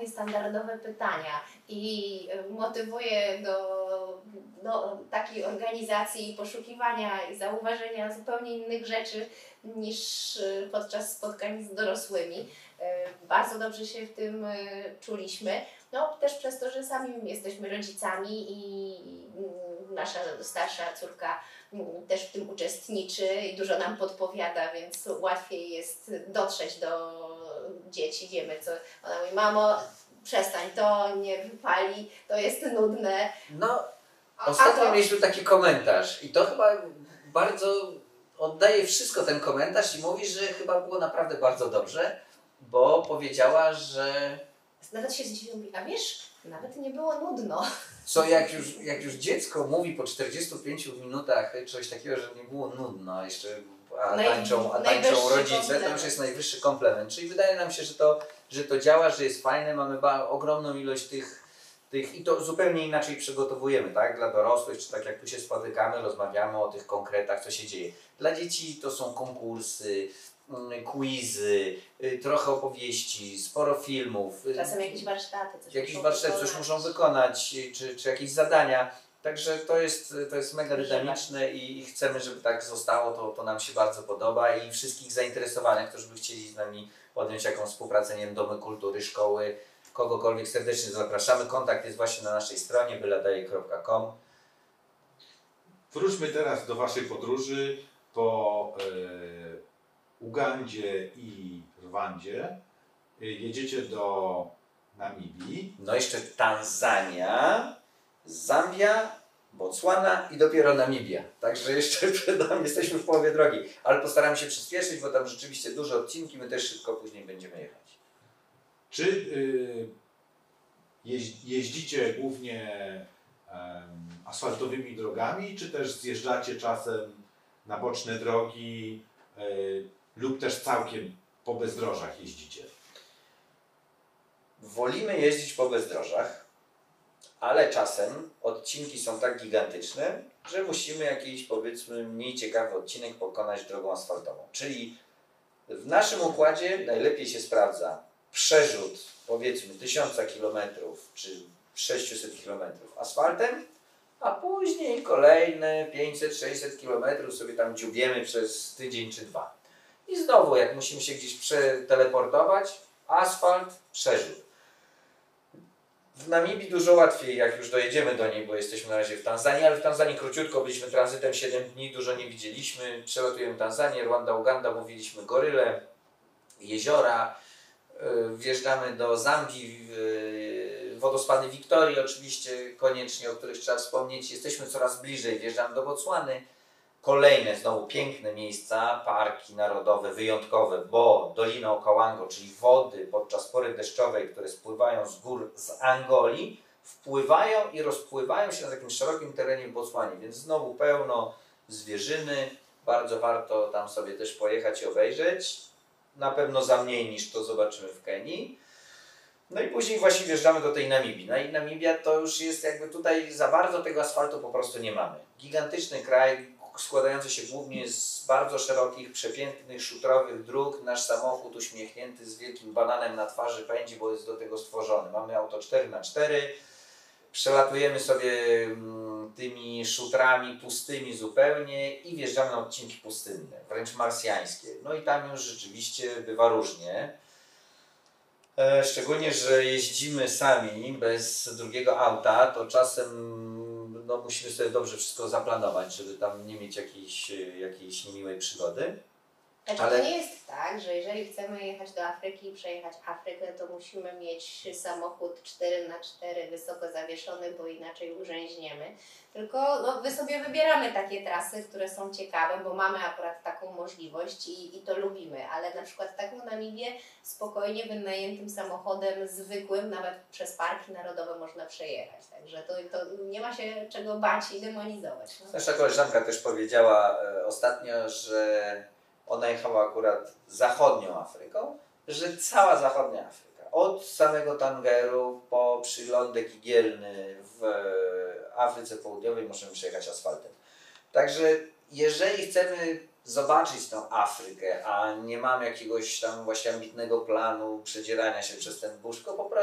takie standardowe pytania i motywuje do takiej organizacji i poszukiwania i zauważenia zupełnie innych rzeczy niż podczas spotkań z dorosłymi. Bardzo dobrze się w tym czuliśmy. No też przez to, że sami jesteśmy rodzicami i nasza starsza córka też w tym uczestniczy i dużo nam podpowiada, więc łatwiej jest dotrzeć do dzieci. Wiemy, co ona mówi: mamo, przestań, to nie wypali, to jest nudne. No, ostatnio mieliśmy taki komentarz i to chyba bardzo oddaje wszystko ten komentarz i mówi, że chyba było naprawdę bardzo dobrze, bo powiedziała, że... Nawet się zdziwił, mówi: a wiesz, nawet nie było nudno. Co jak już dziecko mówi po 45 minutach coś takiego, że nie było nudno, jeszcze tańczą rodzice, to już jest najwyższy komplement. Czyli wydaje nam się, że to działa, że jest fajne, mamy ogromną ilość tych i to zupełnie inaczej przygotowujemy, tak? Dla dorosłych, czy tak jak tu się spotykamy, rozmawiamy o tych konkretach, co się dzieje. Dla dzieci to są konkursy, quizy, trochę opowieści, sporo filmów. Czasem jakieś warsztaty. Coś muszą wykonać, czy jakieś zadania. Także to jest mega dynamiczne i chcemy, żeby tak zostało, to nam się bardzo podoba i wszystkich zainteresowanych, którzy by chcieli z nami podjąć jakąś współpracę, nie wiem, domy kultury, szkoły, kogokolwiek serdecznie zapraszamy. Kontakt jest właśnie na naszej stronie byladaje.com. Wróćmy teraz do Waszej podróży po Ugandzie i Rwandzie. Jedziecie do Namibii. No jeszcze Tanzania, Zambia, Botswana i dopiero Namibia. Także jeszcze przed nami jesteśmy w połowie drogi. Ale postaramy się przyspieszyć, bo tam rzeczywiście duże odcinki, my też szybko później będziemy jechać. Czy jeździcie głównie asfaltowymi drogami, czy też zjeżdżacie czasem na boczne drogi lub też całkiem po bezdrożach jeździcie? Wolimy jeździć po bezdrożach, ale czasem odcinki są tak gigantyczne, że musimy jakiś, powiedzmy, mniej ciekawy odcinek pokonać drogą asfaltową. Czyli w naszym układzie najlepiej się sprawdza przerzut, powiedzmy, 1000 km czy 600 km asfaltem, a później kolejne 500-600 km sobie tam dziubiemy przez tydzień czy dwa. I znowu, jak musimy się gdzieś przeteleportować, asfalt, przerzut. W Namibii dużo łatwiej, jak już dojedziemy do niej, bo jesteśmy na razie w Tanzanii, ale w Tanzanii króciutko, byliśmy tranzytem 7 dni, dużo nie widzieliśmy. Przelatujemy Tanzanię, Rwanda, Uganda, mówiliśmy goryle, jeziora. Wjeżdżamy do Zambii, wodospady Wiktorii oczywiście koniecznie, o których trzeba wspomnieć. Jesteśmy coraz bliżej, wjeżdżamy do Botswany. Kolejne znowu piękne miejsca, parki narodowe, wyjątkowe, bo Dolina Okavango, czyli wody podczas pory deszczowej, które spływają z gór z Angolii, wpływają i rozpływają się na takim szerokim terenie w Botswanie, więc znowu pełno zwierzyny, bardzo warto tam sobie też pojechać i obejrzeć. Na pewno za mniej niż to zobaczymy w Kenii. No i później właśnie wjeżdżamy do tej Namibii. No i Namibia to już jest jakby tutaj za bardzo tego asfaltu po prostu nie mamy. Gigantyczny kraj, składający się głównie z bardzo szerokich, przepięknych, szutrowych dróg. Nasz samochód uśmiechnięty z wielkim bananem na twarzy pędzi, bo jest do tego stworzony. Mamy auto 4x4, przelatujemy sobie tymi szutrami pustymi zupełnie i wjeżdżamy na odcinki pustynne, wręcz marsjańskie. No i tam już rzeczywiście bywa różnie. Szczególnie, że jeździmy sami, bez drugiego auta, to czasem musimy sobie dobrze wszystko zaplanować, żeby tam nie mieć jakiejś niemiłej przygody. To nie jest tak, że jeżeli chcemy jechać do Afryki i przejechać Afrykę, to musimy mieć samochód 4x4 wysoko zawieszony, bo inaczej urzęźniemy. Tylko my sobie wybieramy takie trasy, które są ciekawe, bo mamy akurat taką możliwość i to lubimy. Ale na przykład taką Namibię spokojnie wynajętym samochodem zwykłym, nawet przez parki narodowe można przejechać. Także to nie ma się czego bać i demonizować. No. Nasza koleżanka też powiedziała ostatnio, że ona jechała akurat zachodnią Afryką, że cała zachodnia Afryka, od samego Tangeru po przylądek Igielny w Afryce Południowej możemy przejechać asfaltem. Także jeżeli chcemy zobaczyć tą Afrykę, a nie mamy jakiegoś tam właśnie ambitnego planu przedzierania się przez ten burz, po prostu